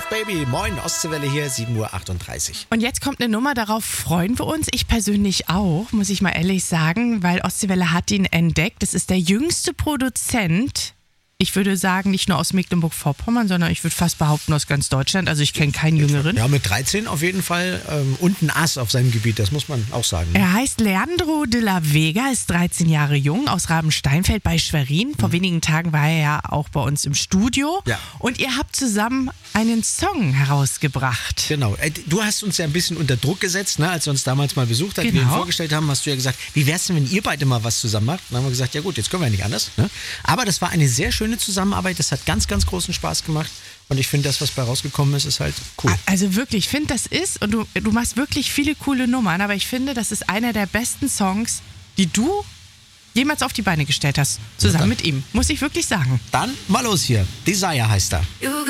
Baby. Moin, Ostseewelle hier, 7:38 Uhr. Und jetzt kommt eine Nummer, darauf freuen wir uns. Ich persönlich auch, muss ich mal ehrlich sagen, weil Ostseewelle hat ihn entdeckt. Das ist der jüngste Produzent. Ich würde sagen, nicht nur aus Mecklenburg-Vorpommern, sondern ich würde fast behaupten aus ganz Deutschland. Also ich kenne keinen Jüngeren. Ja, mit 13 auf jeden Fall und ein Ass auf seinem Gebiet, das muss man auch sagen. Er heißt Leandro de la Vega, ist 13 Jahre jung, aus Rabensteinfeld bei Schwerin. Vor wenigen Tagen war er ja auch bei uns im Studio. Ja. Und ihr habt zusammen einen Song herausgebracht. Genau. Du hast uns ja ein bisschen unter Druck gesetzt, ne? Als wir uns damals mal besucht haben, wir ihn vorgestellt haben, hast du ja gesagt, wie wär's denn, wenn ihr beide mal was zusammen macht? Dann haben wir gesagt, ja gut, jetzt können wir ja nicht anders. Ne? Aber das war eine sehr schöne Zusammenarbeit, das hat ganz, ganz großen Spaß gemacht und ich finde, das, was bei rausgekommen ist, ist halt cool. Also wirklich, ich finde, das ist, und du machst wirklich viele coole Nummern, aber ich finde, das ist einer der besten Songs, die du jemals auf die Beine gestellt hast, zusammen mit ihm, muss ich wirklich sagen. Dann mal los hier, Desire heißt er. You